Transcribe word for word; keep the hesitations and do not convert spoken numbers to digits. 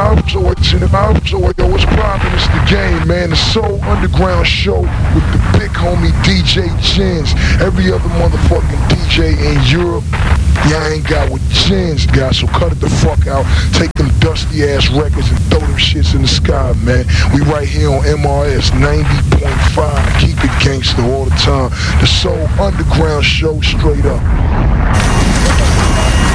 out, so it's in the out, so yo, what's poppin'? It's the game, man. The Soul Underground Show with the big homie D J Jens. Every other motherfucking D J in Europe, y'all ain't got what Jens got, so cut it the fuck out. Take them dusty ass records and throw them shits in the sky, man. We right here on M R S ninety point five. Keep it gangster all the time. The Soul Underground Show, straight up.